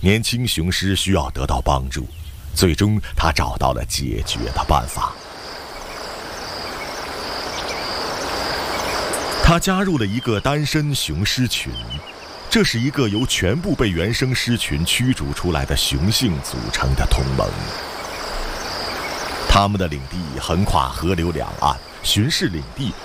年轻雄狮需要得到帮助。最终，他找到了解决的办法。他加入了一个单身雄狮群，这是一个由全部被原生狮群驱逐出来的雄性组成的同盟。他们的领地横跨河流两岸，巡视领地